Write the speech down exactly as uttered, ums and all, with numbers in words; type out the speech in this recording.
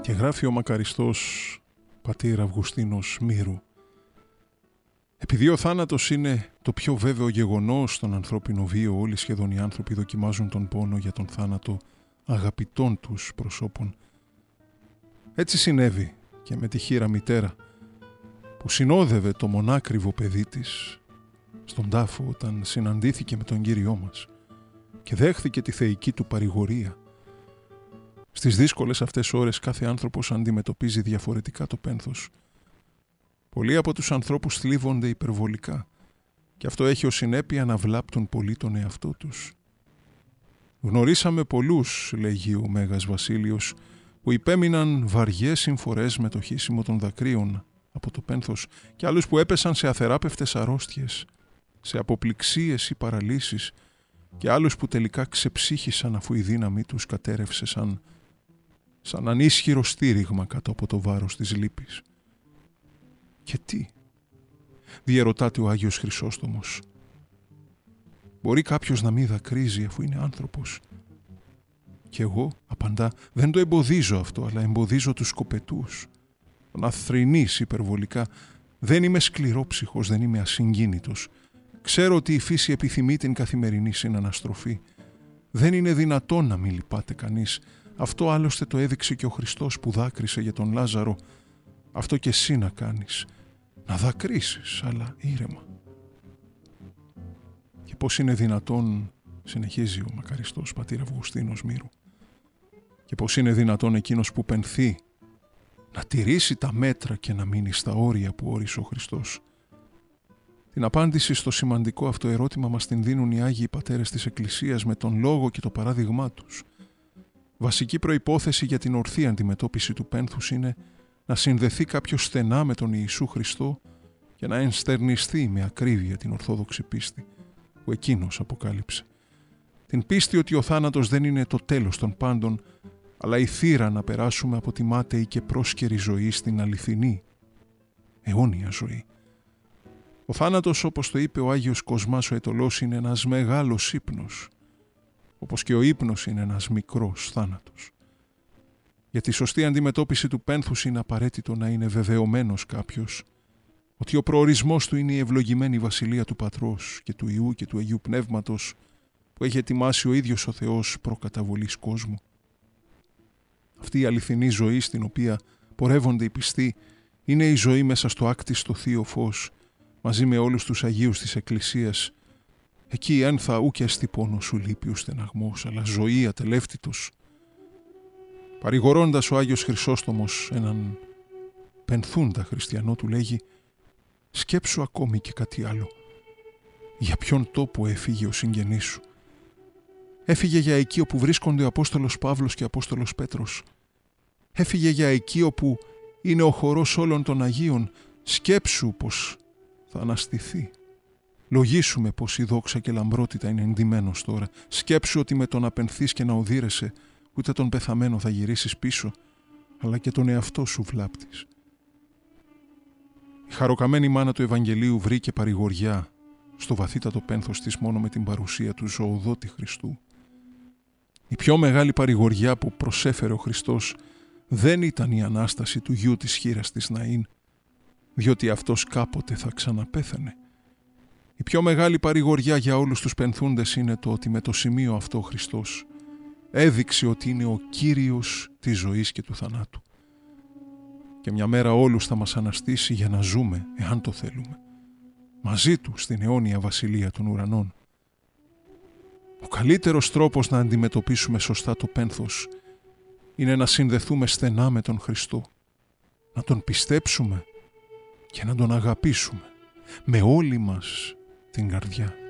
Και γράφει ο μακαριστός πατήρ Αυγουστίνος Μύρου: επειδή ο θάνατος είναι το πιο βέβαιο γεγονός στον ανθρώπινο βίο, όλοι σχεδόν οι άνθρωποι δοκιμάζουν τον πόνο για τον θάνατο αγαπητών τους προσώπων. Έτσι συνέβη και με τη χήρα μητέρα που συνόδευε το μονάκριβο παιδί της στον τάφο όταν συναντήθηκε με τον Κύριό μας και δέχθηκε τη θεϊκή του παρηγορία. Στις δύσκολες αυτές ώρες κάθε άνθρωπος αντιμετωπίζει διαφορετικά το πένθος. Πολλοί από τους ανθρώπους θλίβονται υπερβολικά και αυτό έχει ως συνέπεια να βλάπτουν πολύ τον εαυτό τους. Γνωρίσαμε πολλούς, λέγει ο Μέγας Βασίλειος, που υπέμειναν βαριές συμφορές με το χύσιμο των δακρύων από το πένθος και άλλους που έπεσαν σε αθεράπευτες αρρώστιες, σε αποπληξίες ή παραλύσεις και άλλους που τελικά ξεψύχησαν αφού η δύναμή τους κατέρευσε σαν, σαν ανίσχυρο στήριγμα κάτω από το βάρος της λύπης. Και τι, διερωτάται ο Άγιος Χρυσόστομος. Μπορεί κάποιος να μην δακρύζει αφού είναι άνθρωπος? Και εγώ, απαντά, δεν το εμποδίζω αυτό, αλλά εμποδίζω τους σκοπετούς. Τον αθρηνείς υπερβολικά. Δεν είμαι σκληρόψυχος, δεν είμαι ασυγκίνητος. Ξέρω ότι η φύση επιθυμεί την καθημερινή συναναστροφή. Δεν είναι δυνατόν να μην λυπάται κανείς. Αυτό άλλωστε το έδειξε και ο Χριστός που δάκρυσε για τον Λάζαρο. Αυτό και εσύ να κάνεις. Να δακρύσεις, αλλά ήρεμα. Και πώς είναι δυνατόν, συνεχίζει ο μακαριστός πατήρ Αυγουστίνος Μύρου, και πώς είναι δυνατόν εκείνος που πενθεί να τηρήσει τα μέτρα και να μείνει στα όρια που όρισε ο Χριστός? Την απάντηση στο σημαντικό αυτό ερώτημα μας την δίνουν οι Άγιοι Πατέρες της Εκκλησίας με τον λόγο και το παράδειγμά τους. Βασική προϋπόθεση για την ορθή αντιμετώπιση του πένθους είναι να συνδεθεί κάποιος στενά με τον Ιησού Χριστό και να ενστερνιστεί με ακρίβεια την ορθόδοξη πίστη που εκείνος αποκάλυψε. Την πίστη ότι ο θάνατος δεν είναι το τέλος των πάντων, αλλά η θύρα να περάσουμε από τη μάταιη και πρόσκαιρη ζωή στην αληθινή, αιώνια ζωή. Ο θάνατος, όπως το είπε ο Άγιος Κοσμάς ο Αιτωλός, είναι ένας μεγάλος ύπνος, όπως και ο ύπνος είναι ένας μικρός θάνατος. Για τη σωστή αντιμετώπιση του πένθους είναι απαραίτητο να είναι βεβαιωμένος κάποιος ότι ο προορισμός του είναι η ευλογημένη βασιλεία του Πατρός και του Υιού και του Αγίου Πνεύματος που έχει ετοιμάσει ο ίδιος ο Θεός προκαταβολής κόσμου. Αυτή η αληθινή ζωή στην οποία πορεύονται οι πιστοί είναι η ζωή μέσα στο άκτιστο θείο φως μαζί με όλους τους Αγίους της Εκκλησίας. Εκεί ένθα ουκ έστι πόνος σου λύπη ου στεναγμός, αλλά ζωή ατελεύτητος. Παρηγορώντας ο Άγιος Χρυσόστομος έναν πενθούντα χριστιανό του λέγει: σκέψου ακόμη και κάτι άλλο. Για ποιον τόπο έφυγε ο συγγενής σου? Έφυγε για εκεί όπου βρίσκονται ο Απόστολος Παύλος και ο Απόστολος Πέτρος. Έφυγε για εκεί όπου είναι ο χορός όλων των Αγίων. Σκέψου πως θα αναστηθεί. Λογίσουμε πως η δόξα και λαμπρότητα είναι εντυμένος τώρα. Σκέψου ότι με το να πενθείς και να οδύρεσαι ούτε τον πεθαμένο θα γυρίσεις πίσω, αλλά και τον εαυτό σου βλάπτεις. Η χαροκαμένη μάνα του Ευαγγελίου βρήκε παρηγοριά στο βαθύτατο πένθος της μόνο με την παρουσία του ζωοδότη Χριστού. Η πιο μεγάλη παρηγοριά που προσέφερε ο Χριστός δεν ήταν η Ανάσταση του γιου της χήρας της Ναΐν, διότι αυτός κάποτε θα ξαναπέθανε. Η πιο μεγάλη παρηγοριά για όλους τους πενθούντες είναι το ότι με το σημείο αυτό ο Χριστός έδειξε ότι είναι ο Κύριος της ζωής και του θανάτου. Και μια μέρα όλους θα μας αναστήσει για να ζούμε, εάν το θέλουμε, μαζί του στην αιώνια βασιλεία των ουρανών. Ο καλύτερος τρόπος να αντιμετωπίσουμε σωστά το πένθος είναι να συνδεθούμε στενά με τον Χριστό, να τον πιστέψουμε και να τον αγαπήσουμε με όλη μας την καρδιά.